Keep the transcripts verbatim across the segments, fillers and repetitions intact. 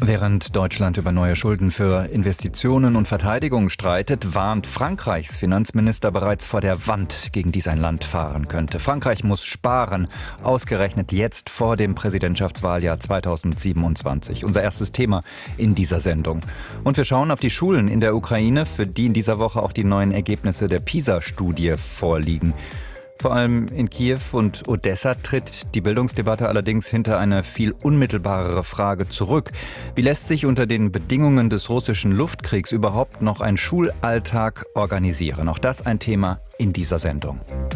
Während Deutschland über neue Schulden für Investitionen und Verteidigung streitet, warnt Frankreichs Finanzminister bereits vor der Wand, gegen die sein Land fahren könnte. Frankreich muss sparen, ausgerechnet jetzt vor dem Präsidentschaftswahljahr zweitausendsiebenundzwanzig. Unser erstes Thema in dieser Sendung. Und wir schauen auf die Schulen in der Ukraine, für die in dieser Woche auch die neuen Ergebnisse der PISA-Studie vorliegen. Vor allem in Kiew und Odessa tritt die Bildungsdebatte allerdings hinter eine viel unmittelbarere Frage zurück. Wie lässt sich unter den Bedingungen des russischen Luftkriegs überhaupt noch ein Schulalltag organisieren? Auch das ein Thema in dieser Sendung.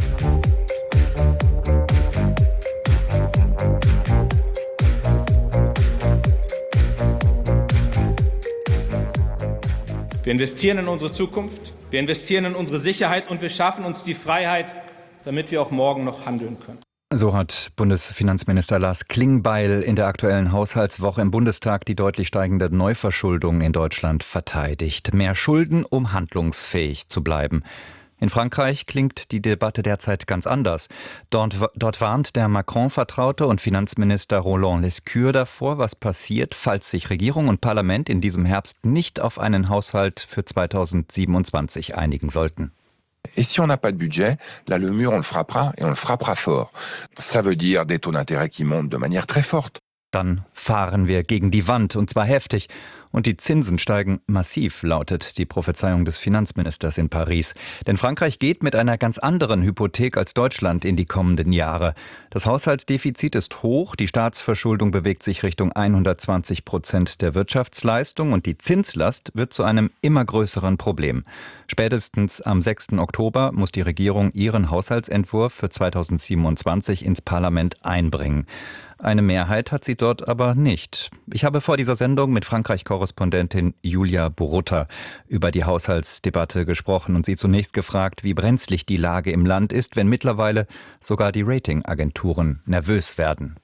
Wir investieren in unsere Zukunft, wir investieren in unsere Sicherheit und wir schaffen uns die Freiheit, damit wir auch morgen noch handeln können. So hat Bundesfinanzminister Lars Klingbeil in der aktuellen Haushaltswoche im Bundestag die deutlich steigende Neuverschuldung in Deutschland verteidigt. Mehr Schulden, um handlungsfähig zu bleiben. In Frankreich klingt die Debatte derzeit ganz anders. Dort, dort warnt der Macron-Vertraute und Finanzminister Roland Lescure davor, was passiert, falls sich Regierung und Parlament in diesem Herbst nicht auf einen Haushalt für zweitausendsiebenundzwanzig einigen sollten. Et si on n'a pas de budget, là le mur on le frappera et on le frappera fort. Ça veut dire des taux d'intérêt qui montent de manière très forte. Dann fahren wir gegen die Wand, und zwar heftig. Und die Zinsen steigen massiv, lautet die Prophezeiung des Finanzministers in Paris. Denn Frankreich geht mit einer ganz anderen Hypothek als Deutschland in die kommenden Jahre. Das Haushaltsdefizit ist hoch, die Staatsverschuldung bewegt sich Richtung hundertzwanzig Prozent der Wirtschaftsleistung und die Zinslast wird zu einem immer größeren Problem. Spätestens am sechsten Oktober muss die Regierung ihren Haushaltsentwurf für zweitausendsiebenundzwanzig ins Parlament einbringen. Eine Mehrheit hat sie dort aber nicht. Ich habe vor dieser Sendung mit Frankreich-Korrespondentin Julia Borutta über die Haushaltsdebatte gesprochen und sie zunächst gefragt, wie brenzlig die Lage im Land ist, wenn mittlerweile sogar die Ratingagenturen nervös werden.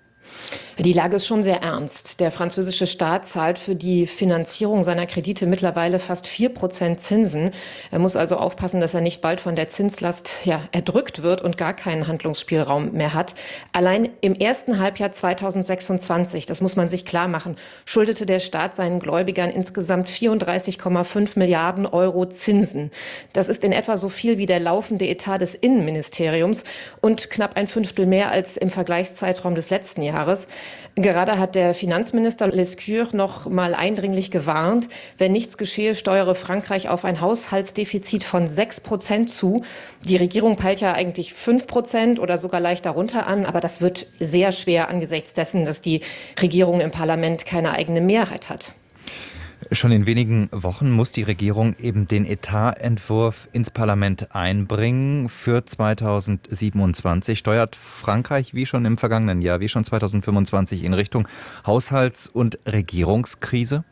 Die Lage ist schon sehr ernst. Der französische Staat zahlt für die Finanzierung seiner Kredite mittlerweile fast vier Prozent Zinsen. Er muss also aufpassen, dass er nicht bald von der Zinslast ja, erdrückt wird und gar keinen Handlungsspielraum mehr hat. Allein im ersten Halbjahr zweitausendsechsundzwanzig, das muss man sich klar machen, schuldete der Staat seinen Gläubigern insgesamt vierunddreißig Komma fünf Milliarden Euro Zinsen. Das ist in etwa so viel wie der laufende Etat des Innenministeriums und knapp ein Fünftel mehr als im Vergleichszeitraum des letzten Jahres. Gerade hat der Finanzminister Lescure noch mal eindringlich gewarnt, wenn nichts geschehe, steuere Frankreich auf ein Haushaltsdefizit von sechs Prozent zu. Die Regierung peilt ja eigentlich fünf Prozent oder sogar leicht darunter an, aber das wird sehr schwer angesichts dessen, dass die Regierung im Parlament keine eigene Mehrheit hat. Schon in wenigen Wochen muss die Regierung eben den Etatentwurf ins Parlament einbringen. Für zweitausendsiebenundzwanzig steuert Frankreich wie schon im vergangenen Jahr, wie schon zweitausendfünfundzwanzig in Richtung Haushalts- und Regierungskrise?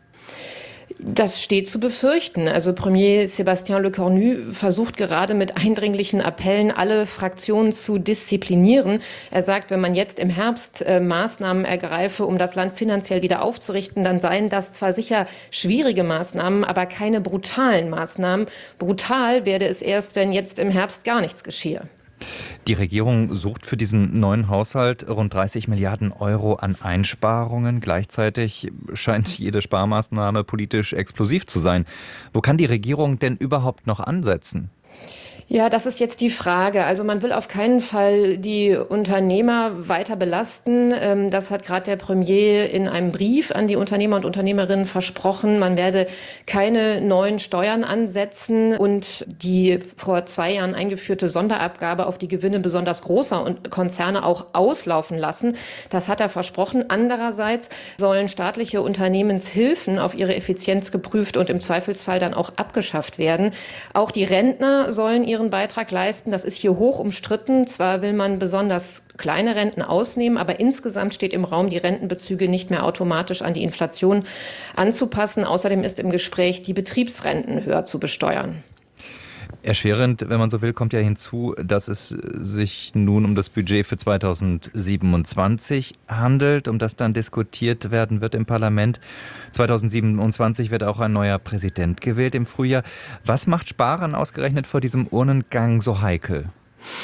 Das steht zu befürchten. Also Premier Sébastien Lecornu versucht gerade mit eindringlichen Appellen, alle Fraktionen zu disziplinieren. Er sagt, wenn man jetzt im Herbst äh, Maßnahmen ergreife, um das Land finanziell wieder aufzurichten, dann seien das zwar sicher schwierige Maßnahmen, aber keine brutalen Maßnahmen. Brutal werde es erst, wenn jetzt im Herbst gar nichts geschehe. Die Regierung sucht für diesen neuen Haushalt rund dreißig Milliarden Euro an Einsparungen. Gleichzeitig scheint jede Sparmaßnahme politisch explosiv zu sein. Wo kann die Regierung denn überhaupt noch ansetzen? Ja, das ist jetzt die Frage. Also man will auf keinen Fall die Unternehmer weiter belasten. Das hat gerade der Premier in einem Brief an die Unternehmer und Unternehmerinnen versprochen. Man werde keine neuen Steuern ansetzen und die vor zwei Jahren eingeführte Sonderabgabe auf die Gewinne besonders großer Konzerne auch auslaufen lassen. Das hat er versprochen. Andererseits sollen staatliche Unternehmenshilfen auf ihre Effizienz geprüft und im Zweifelsfall dann auch abgeschafft werden. Auch die Rentner sollen ihre Beitrag leisten. Das ist hier hoch umstritten. Zwar will man besonders kleine Renten ausnehmen, aber insgesamt steht im Raum, die Rentenbezüge nicht mehr automatisch an die Inflation anzupassen. Außerdem ist im Gespräch, die Betriebsrenten höher zu besteuern. Erschwerend, wenn man so will, kommt ja hinzu, dass es sich nun um das Budget für zweitausendsiebenundzwanzig handelt, um das dann diskutiert werden wird im Parlament. zweitausendsiebenundzwanzig wird auch ein neuer Präsident gewählt im Frühjahr. Was macht Sparen ausgerechnet vor diesem Urnengang so heikel?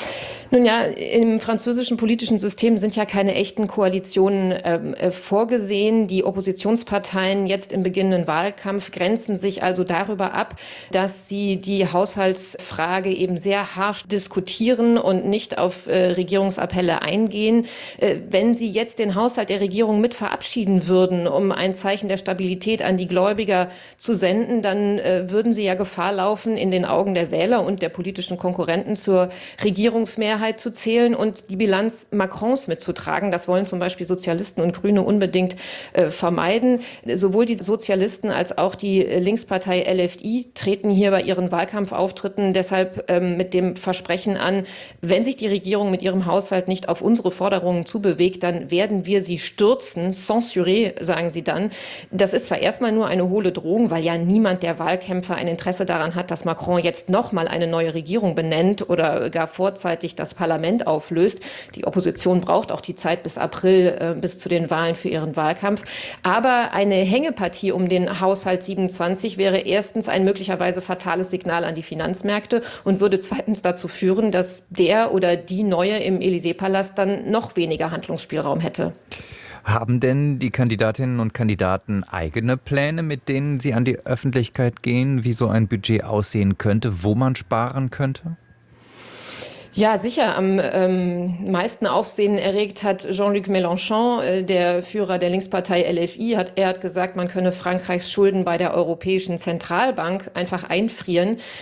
Nun ja, im französischen politischen System sind ja keine echten Koalitionen äh, vorgesehen. Die Oppositionsparteien jetzt im beginnenden Wahlkampf grenzen sich also darüber ab, dass sie die Haushaltsfrage eben sehr harsch diskutieren und nicht auf äh, Regierungsappelle eingehen. Äh, wenn sie jetzt den Haushalt der Regierung mit verabschieden würden, um ein Zeichen der Stabilität an die Gläubiger zu senden, dann äh, würden sie ja Gefahr laufen, in den Augen der Wähler und der politischen Konkurrenten zur Regierungsmehrheit zu zählen und die Bilanz Macrons mitzutragen. Das wollen zum Beispiel Sozialisten und Grüne unbedingt äh, vermeiden. Sowohl die Sozialisten als auch die Linkspartei L F I treten hier bei ihren Wahlkampfauftritten deshalb ähm, mit dem Versprechen an, wenn sich die Regierung mit ihrem Haushalt nicht auf unsere Forderungen zubewegt, dann werden wir sie stürzen, censurer, sagen sie dann. Das ist zwar erstmal nur eine hohle Drohung, weil ja niemand der Wahlkämpfer ein Interesse daran hat, dass Macron jetzt nochmal eine neue Regierung benennt oder gar vorzeitig das Parlament auflöst. Die Opposition braucht auch die Zeit bis April, äh, bis zu den Wahlen für ihren Wahlkampf. Aber eine Hängepartie um den Haushalt siebenundzwanzig wäre erstens ein möglicherweise fatales Signal an die Finanzmärkte und würde zweitens dazu führen, dass der oder die Neue im Élysée-Palast dann noch weniger Handlungsspielraum hätte. Haben denn die Kandidatinnen und Kandidaten eigene Pläne, mit denen sie an die Öffentlichkeit gehen, wie so ein Budget aussehen könnte, wo man sparen könnte? Ja, sicher. Am ähm, meisten Aufsehen erregt hat Jean-Luc Mélenchon, äh, der Führer der Linkspartei L F I. Hat, er hat gesagt, man könne Frankreichs Schulden bei der Europäischen Zentralbank einfach einfrieren.